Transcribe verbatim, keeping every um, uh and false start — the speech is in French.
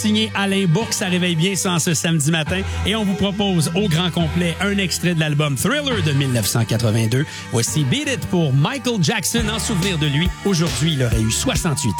signé Alain Bourque, ça réveille bien sans ce samedi matin. Et on vous propose au grand complet un extrait de l'album Thriller de dix-neuf cent quatre-vingt-deux. Voici Beat It pour Michael Jackson en souvenir de lui. Aujourd'hui, il aurait eu soixante-huit ans.